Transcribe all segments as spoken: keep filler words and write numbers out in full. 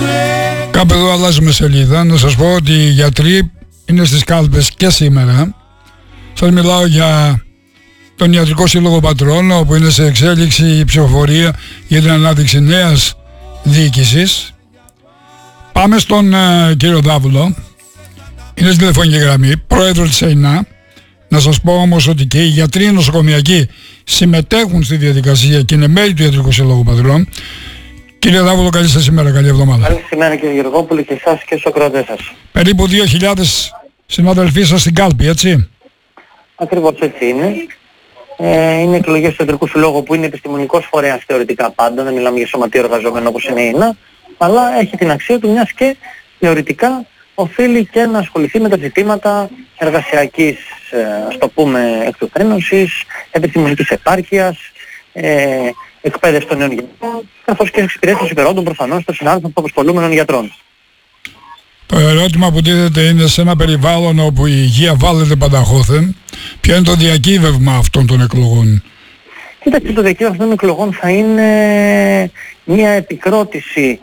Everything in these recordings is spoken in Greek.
Κάπου εδώ αλλάζουμε σελίδα. Να σας πω ότι οι γιατροί είναι στις κάλπες και σήμερα. Σας μιλάω για τον Ιατρικό Σύλλογο Πατρών, όπου είναι σε εξέλιξη η ψηφοφορία για την ανάδειξη νέας διοίκησης. Πάμε στον uh, κύριο Δάβουλο. Είναι στη τηλεφωνική γραμμή, πρόεδρο της ΕΙΝΑ. Να σας πω όμως ότι και οι γιατροί νοσοκομιακοί συμμετέχουν στη διαδικασία και είναι μέλη του Ιατρικού Συλλόγου Πατρών. Κύριε Δάβουλο, καλή σας ημέρα, καλή εβδομάδα. Καλή σας ημέρα κύριε Γεωργόπουλο και εσάς και στους ακροατές σας. Περίπου δύο χιλιάδες συναδελφοί σας στην κάλπη, έτσι? Ακριβώς έτσι είναι. Ε, είναι εκλογές του Ιατρικού Συλλόγου που είναι επιστημονικός φορέας θεωρητικά πάντα, δεν μιλάμε για σωματείο εργαζόμενο όπως είναι η ΕΙΝΑ, αλλά έχει την αξία του μιας και θεωρητικά οφείλει και να ασχοληθεί με τα ζητήματα εργασιακής, ε, ας το πούμε, εκτουθένωσης, επιστημονικής επάρκειας, ε, εκπαίδευση των νέων γιατρών, καθώς και εξυπηρέτηση των συμφερόντων προφανώς των συνάδελφων των απασχολούμενων γιατρών. Το ερώτημα που τίθεται είναι, σε ένα περιβάλλον όπου η υγεία βάλεται πανταχώθεν, ποιο είναι το διακύβευμα αυτών των εκλογών? Κοίταξε, το διακύβευμα αυτών των εκλογών θα είναι μια επικρότηση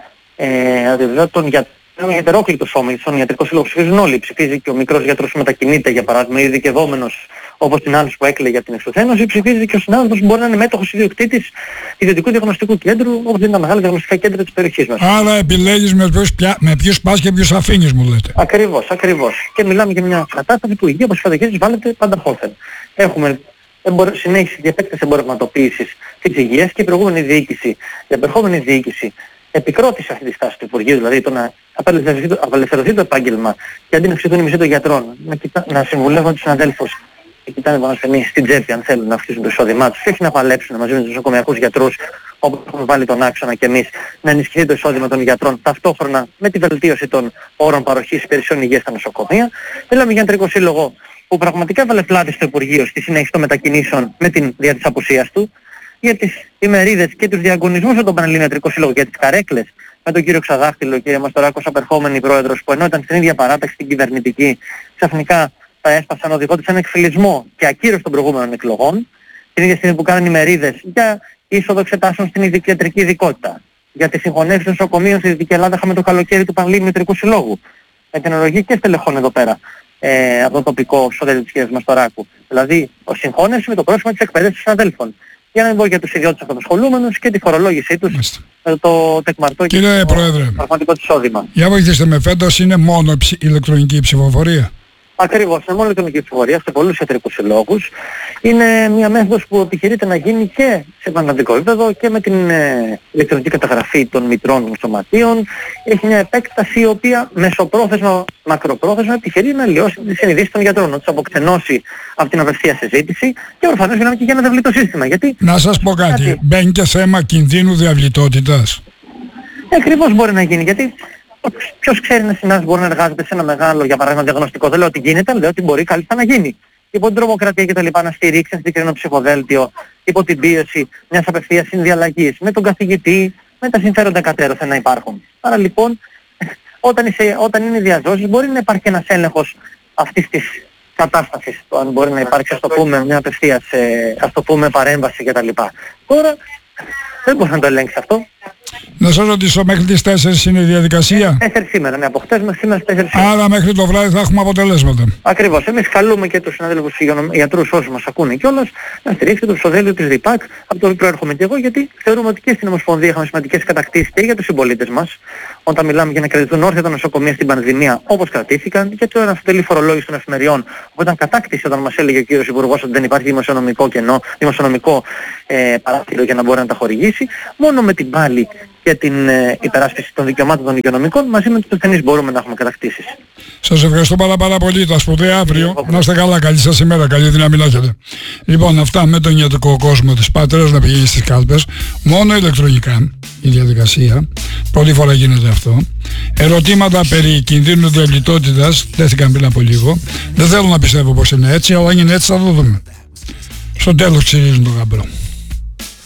ε, δηλαδή των γιατρών. Είναι ένα ετερόκλητο σώμα, στον Ιατρικό Σύλλογο ψηφίζουν όλοι. Ψηφίζει και ο μικρός γιατρός που μετακινείται, για παράδειγμα, ή ειδικευόμενος όπως την άλλη που έκλαιγε για την εξουθένωση. Ψηφίζει και ο συνάδελφος που μπορεί να είναι μέτοχος ιδιοκτήτης ιδιωτικού διαγνωστικού κέντρου, όπως είναι τα μεγάλα διαγνωστικά κέντρα της περιοχής μας. Άρα επιλέγεις με ποιους, με ποιους πας και ποιους αφήνεις, μου λέτε. Ακριβώς, ακριβώς. Και μιλάμε για μια κατάσταση που η υγεία, όπως φανταγίζεις, βάλετε πανταχώθεν. Έχουμε εμπορ... συνέχιση διαπέκταση εμπορευματοποίησης της υγείας και η προηγούμενη διοίκηση, η επερχόμενη διοίκηση επικρότησε αυτή τη στάση του Υπουργείου, δηλαδή το να απελευθερωθεί το επάγγελμα και αντί να αυξηθούν οι μισθοί των γιατρών, να, κοιτά, να συμβουλεύουν τους συναδέλφους και κοιτάνε πάνω στιγμή στην τσέπη αν θέλουν να αυξήσουν το εισόδημά τους και όχι να παλέψουν μαζί με τους νοσοκομιακούς γιατρούς, όπως έχουμε βάλει τον άξονα και εμείς, να ενισχυθεί το εισόδημα των γιατρών ταυτόχρονα με τη βελτίωση των όρων παροχής υπηρεσιών υγείας στα νοσοκομεία. Μιλάμε για Ιατρικό Σύλλογο που πραγματικά έβαλε πλάτη στο Υπουργείο στη συνέχιση των μετακινήσεων με την δια της απουσίας του, για τις ημερίδες και τους διαγωνισμούς με τον Πανελλήνιο Ιατρικό Σύλλογο, για τις καρέκλες με τον κύριο Ξαδάχτυλο, κύριε Μαστοράκο, απερχόμενη πρόεδρος, που ενώ ήταν στην ίδια παράταξη την κυβερνητική, ξαφνικά τα έσπασαν οδηγώντας έναν εκφυλισμό και ακύρωση των προηγούμενων εκλογών, την ίδια στιγμή που κάνουν ημερίδες για είσοδο εξετάσεων στην ειδική ιατρική ειδικότητα, για τις συγχωνεύσεις των νοσοκομείων στη Δυτική Ελλάδα. Είχαμε το καλοκαίρι του Πανελλήνιου Ιατρικού Συλλόγου, με την αναλογή και στελεχών εδώ πέρα, ε, από το τοπικό σώδελο της κυρίας Μαστοράκου. Δηλαδή, ο συγχώνευση με το πρόσωπο της εκπαίδευσης των συναδέλφων. Για να μην πω για τους ιδιώτες αυτοσχολούμενους και τη φορολόγησή τους, με το τεκμαρτό και Κύριε το Πρόεδρε, πραγματικό της εισόδημα. Για βοηθήστε με, φέτος είναι μόνο η ηλεκτρονική ψηφοφορία? Ακριβώς, είναι μόνο ηλεκτρονική ψηφοφορία σε πολλούς ιατρικούς συλλόγους. Είναι μια μέθοδος που επιχειρείται να γίνει και σε πανελλαδικό επίπεδο και με την ε, ηλεκτρονική καταγραφή των μητρών των σωματείων. Έχει μια επέκταση η οποία μεσοπρόθεσμα, μακροπρόθεσμα επιχειρεί να λιώσει τις συνειδήσεις των γιατρών, να τους αποκτενώσει από την απευθεία συζήτηση και προφανώς μιλάμε και για ένα δευλητό σύστημα. Γιατί... Να σας πω κάτι, γιατί... μπαίνει και θέμα κινδύνου διαβλητότητας. Ακριβώς μπορεί να γίνει, γιατί ποιος ξέρει ένα συνάδελφος μπορεί να εργάζεται σε ένα μεγάλο, για παράδειγμα, διαγνωστικό? Δεν λέω ότι γίνεται, λέω ότι μπορεί κάλλιστα να γίνει. Υπό την τρομοκρατία και τα λοιπά, να στηρίξει ένα συγκεκριμένο ψηφοδέλτιο, υπό την πίεση μιας απευθείας συνδιαλλαγής, με τον καθηγητή, με τα συμφέροντα κατέρωθεν να υπάρχουν. Άρα λοιπόν, όταν, είσαι, όταν είναι διαζώσεις, μπορεί να υπάρχει ένας έλεγχος αυτής της κατάστασης, το αν μπορεί να υπάρξει, ας το πούμε, μια απευθείας, ε, ας το πούμε, παρέμβαση κτλ. Τώρα, δεν μπορεί να το ελέγξει αυτό. Να σας ρωτήσω, μέχρι τις τέσσερις είναι η διαδικασία? τέσσερις σήμερα, ναι, από χτες μέχρι σήμερα τέσσερις. Άρα μέχρι το βράδυ θα έχουμε αποτελέσματα. Ακριβώς. Εμείς καλούμε και τους συναδέλφους γιατρούς όσους μας ακούνε κιόλας να στηρίξετε το ψηφοδέλτιο της ΔΙΠΑΚ, από το οποίο προέρχομαι και εγώ, γιατί θεωρούμε ότι και στην Ομοσπονδία είχαμε σημαντικές κατακτήσεις και για τους συμπολίτες μας, όταν μιλάμε για να κρατηθούν όρθια τα νοσοκομεία στην πανδημία όπως κρατήθηκαν, και το αναστελή φορολόγηση των εφημεριών, που ήταν κατάκτηση όταν μας έλεγε ο κύριος Υπουργός ότι δεν υπάρχει δημοσιονομικό κενό, δημοσιονομικό ε, παράθυρο για να μπορεί να τα χορηγήσει. Μόνο με την πάλη και την ε, υπεράσπιση των δικαιωμάτων των υγειονομικών μαζί με τους ασθενείς μπορούμε να έχουμε κατακτήσεις. Σας ευχαριστώ πάρα, πάρα πολύ. Τα σπουδαία αύριο. Να είστε καλά. Καλή σας ημέρα. Καλή δύναμη να έχετε. Λοιπόν, αυτά με τον ιατρικό κόσμο της Πάτρας, να πηγαίνει στις κάλπες. Μόνο ηλεκτρονικά η διαδικασία. Πρώτη φορά γίνεται αυτό. Ερωτήματα περί κινδύνου διαβλητότητας τέθηκαν πριν από λίγο. Δεν θέλω να πιστεύω πως είναι έτσι, αλλά αν είναι έτσι θα το δούμε. Στο τέλος ξυρίζουν το γαμπρό.